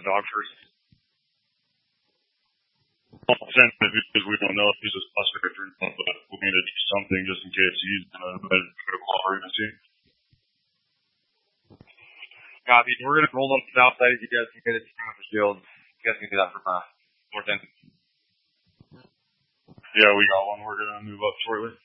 the dog first. Because we don't know if he's a suspect or not, but we need to do something just in case he's going to cooperate and see. Copy. We're going to roll up the south side. You guys can get it for shields. You guys can do that from north end. Yeah, we got one. We're going to move up shortly.